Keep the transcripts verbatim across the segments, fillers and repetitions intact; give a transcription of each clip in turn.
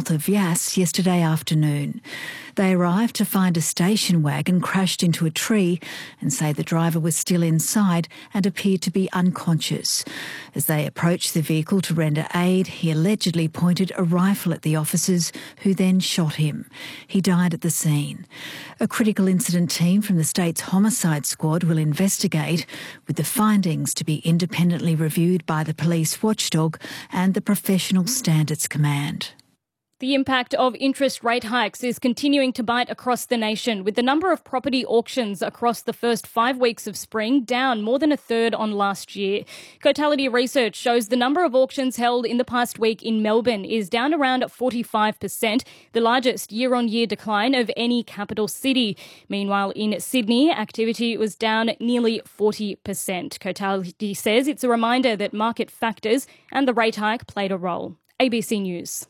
north of Yass yesterday afternoon. They arrived to find a station wagon crashed into a tree and say the driver was still inside and appeared to be unconscious. As they approached the vehicle to render aid, he allegedly pointed a rifle at the officers, who then shot him. He died at the scene. A critical incident team from the state's homicide squad will investigate, with the findings to be independently reviewed by the police watchdog and the Professional Standards Command. The impact of interest rate hikes is continuing to bite across the nation, with the number of property auctions across the first five weeks of spring down more than a third on last year. Cotality research shows the number of auctions held in the past week in Melbourne is down around forty-five percent, the largest year-on-year decline of any capital city. Meanwhile, in Sydney, activity was down nearly forty percent. Cotality says it's a reminder that market factors and the rate hike played a role. A B C News.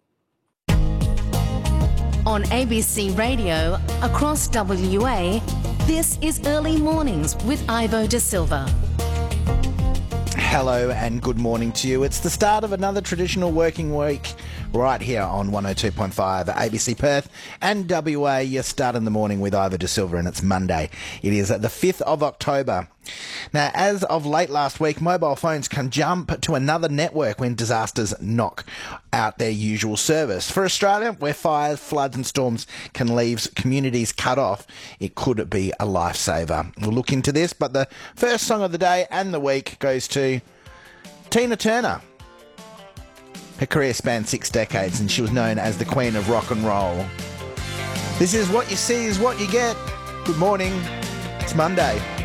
On A B C Radio, across W A, this is Early Mornings with Ivo De Silva. Hello and good morning to you. It's the start of another traditional working week right here on one oh two point five A B C Perth and W A. You start in the morning with Ivo De Silva, and it's Monday. It is the fifth of October. Now, as of late last week, mobile phones can jump to another network when disasters knock out their usual service. For Australia, where fires, floods and storms can leave communities cut off, it could be a lifesaver. We'll look into this, but the first song of the day and the week goes to Tina Turner. Her career spanned six decades and she was known as the Queen of Rock and Roll. This is What You See Is What You Get. Good morning. It's Monday.